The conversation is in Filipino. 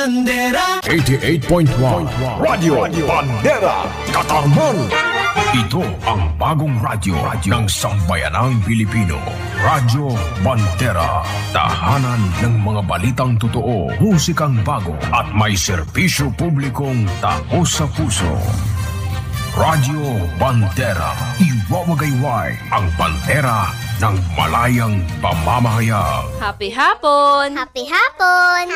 Bandera 88.1 Radio Bandera Katarman. Ito ang bagong radyo ng sambayanang Pilipino. Radyo Bandera. Tahanan ng mga balitang totoo, musikang bago at may serbisyo publikong taos sa puso. Radyo Bandera. Iwawagayway ang bandera ng malayang pamamahayag. Happy hapon! Happy hapon!